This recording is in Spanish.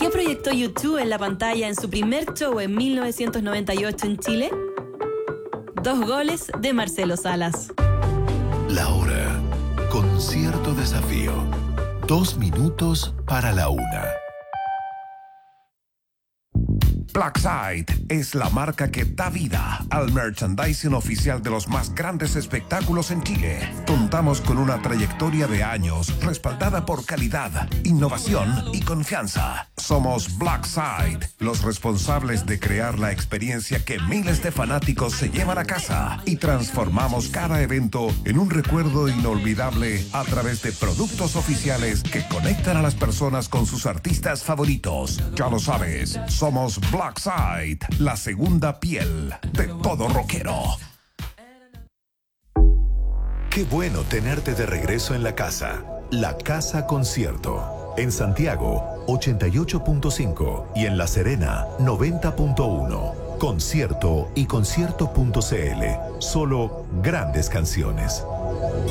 ¿Qué proyectó U2 en la pantalla en su primer show en 1998 en Chile? 2 goles de Marcelo Salas. La hora, con cierto desafío. 2 minutos para la 1. Blackside es la marca que da vida al merchandising oficial de los más grandes espectáculos en Chile. Contamos con una trayectoria de años respaldada por calidad, innovación y confianza. Somos Blackside, los responsables de crear la experiencia que miles de fanáticos se llevan a casa y transformamos cada evento en un recuerdo inolvidable a través de productos oficiales que conectan a las personas con sus artistas favoritos. Ya lo sabes, somos Blackside, la segunda piel de todo rockero. Qué bueno tenerte de regreso en la casa. La Casa Concierto. En Santiago, 88.5 y en La Serena, 90.1. Concierto y concierto.cl. Solo grandes canciones.